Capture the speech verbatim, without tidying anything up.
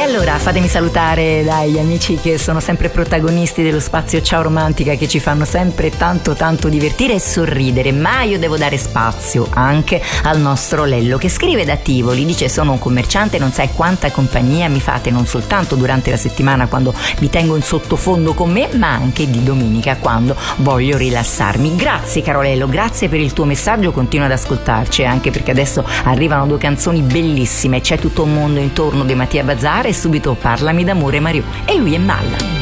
allora fatemi salutare dagli amici che sono sempre protagonisti dello spazio Ciao Romantica, che ci fanno sempre tanto tanto divertire e sorridere, ma io devo dare spazio anche al nostro Lello, che scrive da Tivoli, dice: sono un commerciante, non sai quanta compagnia mi fate non soltanto durante la settimana quando vi tengo in sottofondo con me, ma anche di domenica quando voglio rilassarmi. Grazie caro Lello, grazie per il tuo messaggio, continua ad ascoltarci, anche perché adesso arrivano due canzoni bellissime, C'è tutto un mondo intorno di Mattia Bazzara e subito Parlami d'amore Mariù, e lui è Malla.